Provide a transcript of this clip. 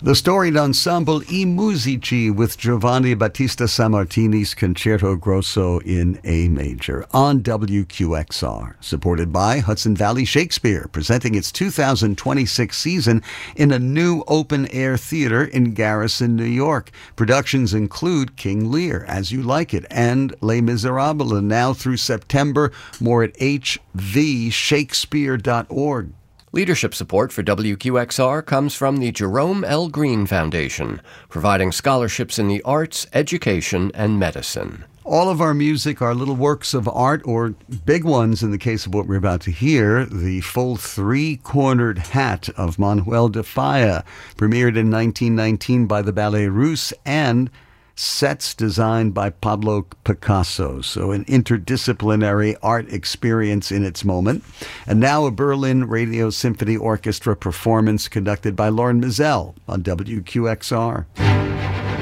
The storied ensemble I Musici with Giovanni Battista Sammartini's Concerto Grosso in A major on WQXR, supported by Hudson Valley Shakespeare, presenting its 2026 season in a new open-air theater in Garrison, New York. Productions include King Lear, As You Like It, and Les Miserables, and now through September. More at hvshakespeare.org. Leadership support for WQXR comes from the Jerome L. Green Foundation, providing scholarships in the arts, education, and medicine. All of our music are little works of art, or big ones in the case of what we're about to hear. The full three-cornered hat of Manuel de Falla, premiered in 1919 by the Ballet Russe, and sets designed by Pablo Picasso. So an interdisciplinary art experience in its moment. And now a Berlin Radio Symphony Orchestra performance conducted by Lauren Mizell on WQXR.